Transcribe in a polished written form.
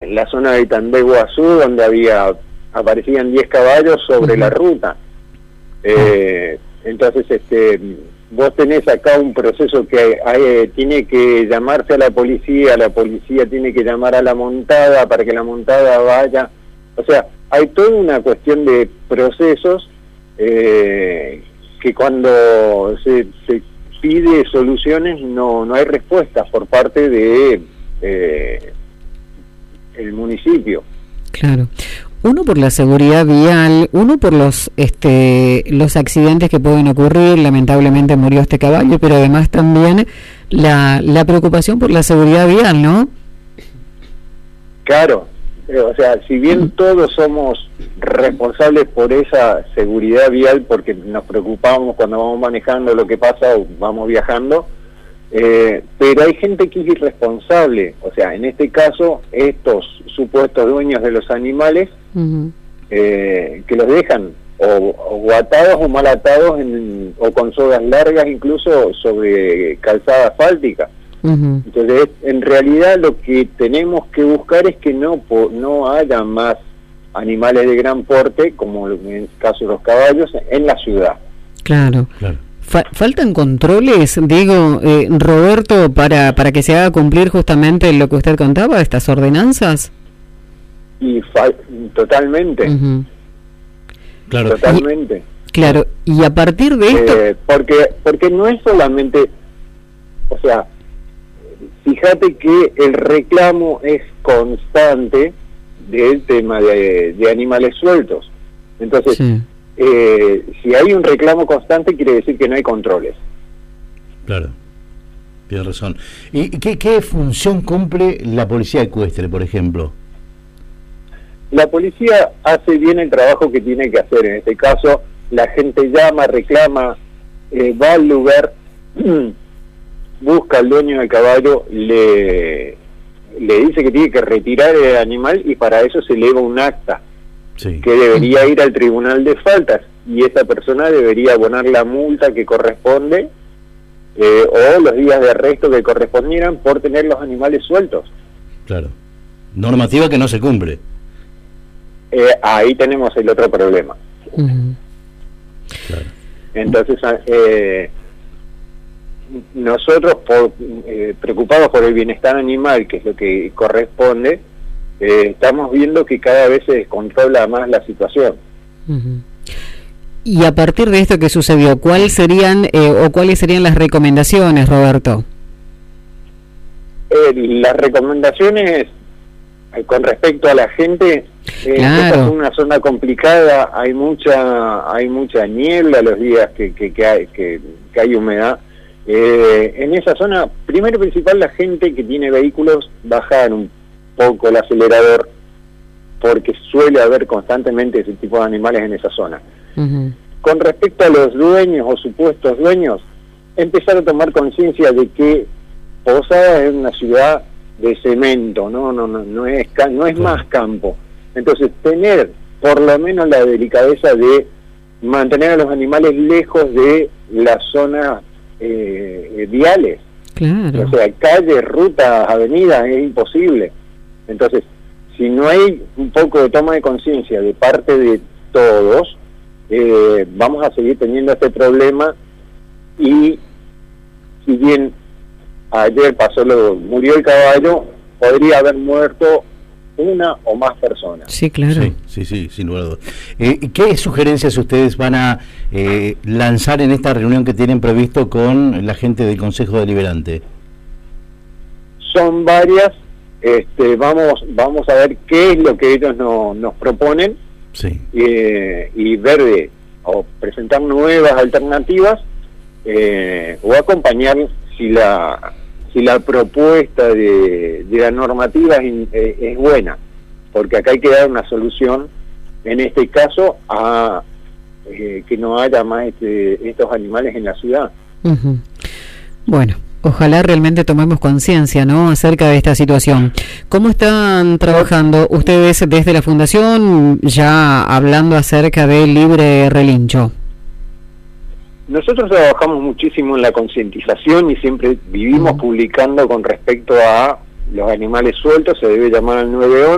la zona de Tandé-Guazú, donde aparecían 10 caballos sobre la ruta. Entonces, vos tenés acá un proceso que tiene que llamarse a la policía tiene que llamar a la montada para que la montada vaya. O sea, hay toda una cuestión de procesos que cuando se pide soluciones no hay respuestas por parte de el municipio. Claro. Uno por la seguridad vial, uno por los accidentes que pueden ocurrir. Lamentablemente murió este caballo, pero además también la preocupación por la seguridad vial, ¿no? Claro, o sea, si bien todos somos responsables por esa seguridad vial, porque nos preocupamos cuando vamos manejando lo que pasa o vamos viajando, pero hay gente que es irresponsable. O sea, en este caso, estos supuestos dueños de los animales, que los dejan o atados o mal atados o con sogas largas, incluso sobre calzada asfáltica. Entonces, en realidad lo que tenemos que buscar es que no haya más animales de gran porte, como en el caso de los caballos, en la ciudad. Claro. ¿Faltan controles, digo, Roberto, para que se haga cumplir justamente lo que usted contaba, estas ordenanzas? Y totalmente. Claro. Totalmente. Claro, y a partir de esto... Porque no es solamente... O sea, fíjate que el reclamo es constante del tema de animales sueltos. Entonces... Sí. Si hay un reclamo constante, quiere decir que no hay controles. Claro, tienes razón. ¿Y qué función cumple la policía ecuestre, por ejemplo? La policía hace bien el trabajo que tiene que hacer. En este caso, la gente llama, reclama, va al lugar, busca al dueño del caballo, le dice que tiene que retirar el animal y para eso se eleva un acta. Sí. Que debería ir al tribunal de faltas y esa persona debería abonar la multa que corresponde o los días de arresto que correspondieran por tener los animales sueltos. Claro. Normativa que no se cumple. Ahí tenemos el otro problema. Claro. Entonces, nosotros preocupados por el bienestar animal, que es lo que corresponde, estamos viendo que cada vez se descontrola más la situación. Y a partir de esto que sucedió, ¿cuáles serían las recomendaciones, Roberto? Las recomendaciones con respecto a la gente, esta es una zona complicada, hay mucha niebla los días que hay humedad. En esa zona, primero y principal, la gente que tiene vehículos bajar un poco el acelerador, porque suele haber constantemente ese tipo de animales en esa zona. Con respecto a los dueños o supuestos dueños, empezar a tomar conciencia de que Posadas es una ciudad de cemento, no es más campo. Entonces, tener por lo menos la delicadeza de mantener a los animales lejos de las zonas viales. Claro. O sea, calles, rutas, avenidas, es imposible. Entonces, si no hay un poco de toma de conciencia de parte de todos, vamos a seguir teniendo este problema. Y si bien ayer murió el caballo, podría haber muerto una o más personas. Sí, claro. Sí, sin lugar a dudas. ¿Qué sugerencias ustedes van a lanzar en esta reunión que tienen previsto con la gente del Consejo Deliberante? Son varias. Vamos a ver qué es lo que ellos nos proponen, sí. Y ver o presentar nuevas alternativas, o acompañar si la propuesta de la normativa es buena, porque acá hay que dar una solución en este caso a que no haya más estos animales en la ciudad. Bueno, ojalá realmente tomemos conciencia, ¿no?, acerca de esta situación. ¿Cómo están trabajando ustedes desde la Fundación, ya hablando acerca del libre relincho? Nosotros trabajamos muchísimo en la concientización y siempre vivimos publicando con respecto a los animales sueltos. Se debe llamar al 911.